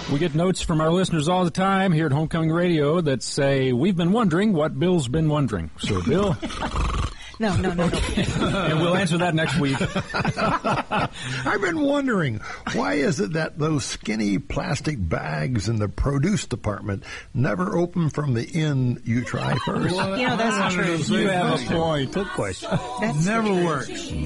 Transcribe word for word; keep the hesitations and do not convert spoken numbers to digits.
We get notes from our listeners all the time here at Homecoming Radio that say, we've been wondering what Bill's been wondering. So, Bill... No, no, no, no. And we'll answer that next week. I've been wondering, why is it that those skinny plastic bags in the produce department never open from the end you try first? You know, that's true. You have a point. Good question. That's Never true. works.